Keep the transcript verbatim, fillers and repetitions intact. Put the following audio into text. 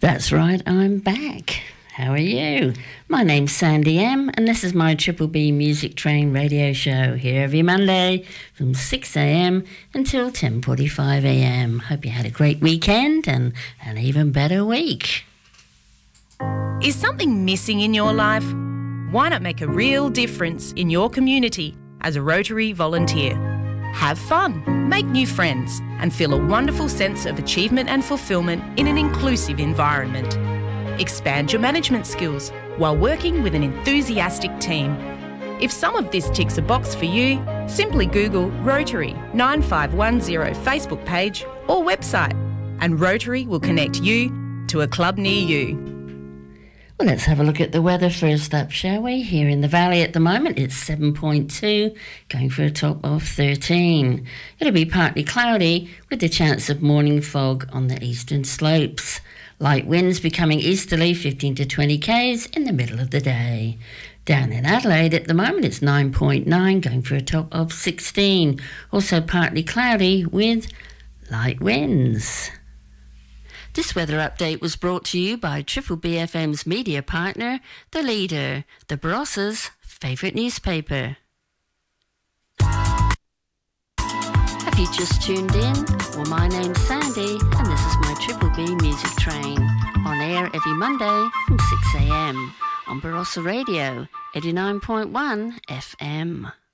That's right, I'm back. How are you? My name's Sandy M, and this is my Triple B Music Train radio show here every Monday from six a.m. until ten forty-five a.m. Hope you had a great weekend and an even better week. Is something missing in your life? Why not make a real difference in your community as a Rotary volunteer? Have fun, make new friends, and feel a wonderful sense of achievement and fulfilment in an inclusive environment. Expand your management skills while working with an enthusiastic team. If some of this ticks a box for you, simply Google Rotary nine five one zero Facebook page or website, and Rotary will connect you to a club near you. Well, let's have a look at the weather first up, shall we? Here in the valley at the moment, it's seven point two, going for a top of thirteen. It'll be partly cloudy with the chance of morning fog on the eastern slopes. Light winds becoming easterly, fifteen to twenty k's in the middle of the day. Down in Adelaide at the moment, it's nine point nine, going for a top of sixteen. Also partly cloudy with light winds. This weather update was brought to you by Triple B F M's media partner, The Leader, the Barossa's favourite newspaper. Have you just tuned in? Well, my name's Sandy, and this is my Triple B Music Train, on air every Monday from six a.m. on Barossa Radio, eighty-nine point one F M.